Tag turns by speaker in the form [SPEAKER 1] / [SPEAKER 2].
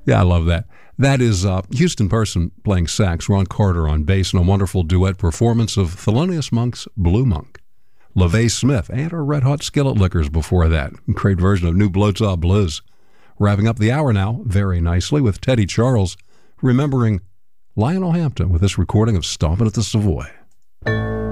[SPEAKER 1] Yeah, I love that. That is Houston Person playing sax, Ron Carter on bass, and a wonderful duet performance of Thelonious Monk's Blue Monk. LaVey Smith and her Red Hot Skillet Lickers before that. Great version of New Blowjob Blues. Wrapping up the hour now very nicely with Teddy Charles remembering Lionel Hampton with this recording of Stompin' at the Savoy.